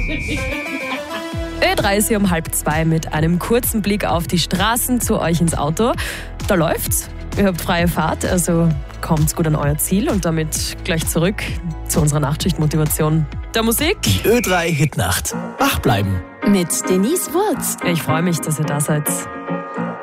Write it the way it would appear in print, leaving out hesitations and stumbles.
Ö3 ist hier um 1:30 mit einem kurzen Blick auf die Straßen zu euch ins Auto. Da läuft's. Ihr habt freie Fahrt, also kommt gut an euer Ziel und damit gleich zurück zu unserer Nachtschichtmotivation der Musik. Die Ö3 Hitnacht. Wach bleiben. Mit Denise Wurz. Ich freue mich, dass ihr da seid.